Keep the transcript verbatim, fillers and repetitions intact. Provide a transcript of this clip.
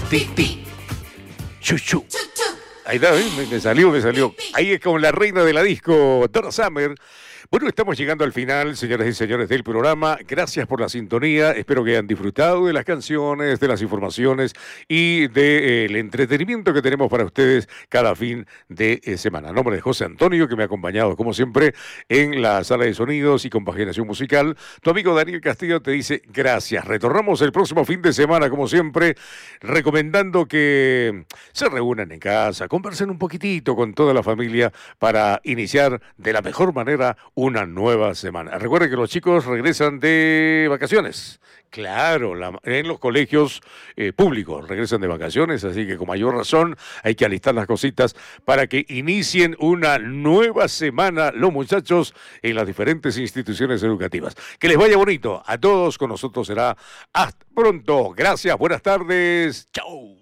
Pi, pi. Chuchu. Ahí está, ¿eh? me, me salió, me salió. Ahí es como la reina de la disco, Donna Summer. Bueno, estamos llegando al final, señoras y señores, del programa. Gracias por la sintonía. Espero que hayan disfrutado de las canciones, de las informaciones y del entretenimiento que tenemos para ustedes cada fin de eh, semana. A nombre de José Antonio, que me ha acompañado, como siempre, en la sala de sonidos y compaginación musical, tu amigo Daniel Castillo te dice gracias. Retornamos el próximo fin de semana, como siempre, recomendando que se reúnan en casa, conversen un poquitito con toda la familia para iniciar de la mejor manera una nueva semana. Recuerden que los chicos regresan de vacaciones. Claro, la, en los colegios eh, públicos regresan de vacaciones, así que con mayor razón hay que alistar las cositas para que inicien una nueva semana los muchachos en las diferentes instituciones educativas. Que les vaya bonito. A todos, con nosotros será hasta pronto. Gracias, buenas tardes. Chau.